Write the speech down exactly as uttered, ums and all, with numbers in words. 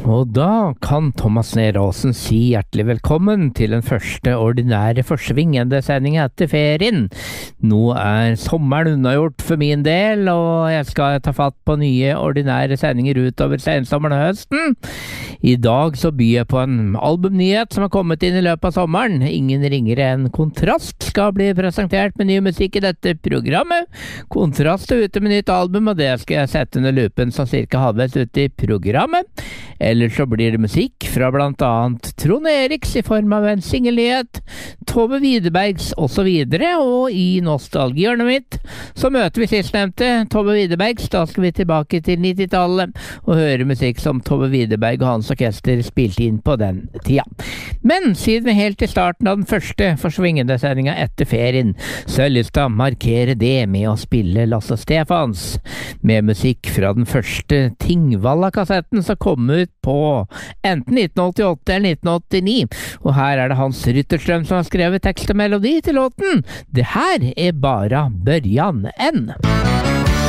Og da kan Thomas Neråsen si hjertelig velkommen til den første ordinære forsvingende sending etter ferien. Nå er sommeren unnagjort for min del, og jeg skal ta fatt på nye ordinære sendinger utover sensommeren og høsten. I dag så byr jeg på en albumnyhet som har kommet inn i løpet av sommeren. Ingen ringere enn Kontrast skal bli presentert med ny musikk i dette programmet. Kontrast er ute med nytt album, og det skal jeg sette under lupen så cirka halvveis ute i programmet. Eller så blir det musikk fra blant annet Trond Eriks i form av en singelnyhet, Tove Widerbergs og så videre, og i nostalgihjørnet mitt så møter vi sistnevnte Tove Widerbergs. Da skal vi tilbake til nittitallet og høre musikk som Tove Widerberg og hans orkester spilte inn på den tida. Men siden vi helt til starten av den første forsvingende sendinga etter ferien, så har jeg lyst til å markere det med å spille Lasse Stefans med musikk fra den første Tingvalla-kassetten som kom ut på enten nitten åttiåtte eller nitten åttini, og her er det Hans Rytterstrøm som har skrevet tekst og melodi til låten. Det her er bare børjan enn.